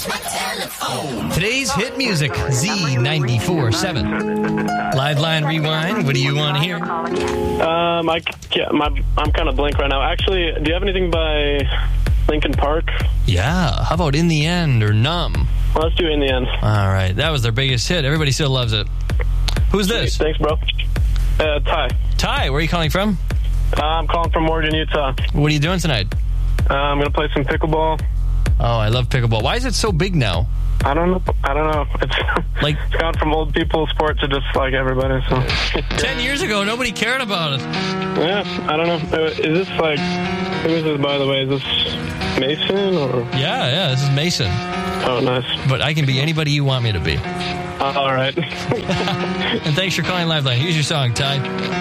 Today's hit music, Z94.7. Live line rewind. What do you want to hear? I'm kind of blank right now. Actually, do you have anything by Linkin Park? Yeah. How about In the End or Numb? Well, let's do In the End. All right. That was their biggest hit. Everybody still loves it. Who's this? Thanks, bro. Ty. Ty, where are you calling from? I'm calling from Morgan, Utah. What are you doing tonight? I'm going to play some pickleball. Oh, I love pickleball. Why is it so big now? I don't know. It's gone from old people sport to just like everybody. So 10 years ago, nobody cared about it. Yeah, I don't know. Is this like, who is this, by the way? Is this Mason or? Yeah, this is Mason. Oh, nice. But I can be anybody you want me to be. All right. And thanks for calling Liveline. Here's your song, Ty.